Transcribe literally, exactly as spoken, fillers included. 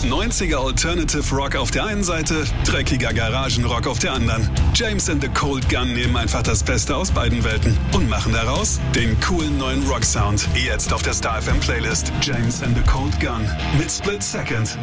neunziger Alternative Rock auf der einen Seite, dreckiger Garagenrock auf der anderen. James and the Cold Gun nehmen einfach das Beste aus beiden Welten und machen daraus den coolen neuen Rock-Sound. Jetzt auf der Star F M Playlist James and the Cold Gun mit Split Second.